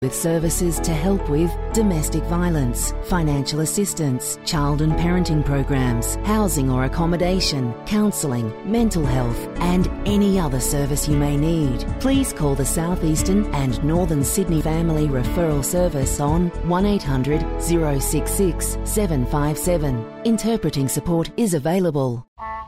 with services to help with domestic violence, financial assistance, child and parenting programs, housing or accommodation, counselling, mental health and any other service you may need. Please call the South Eastern and Northern Sydney Family Referral Service on 1800 066 757. Interpreting support is available.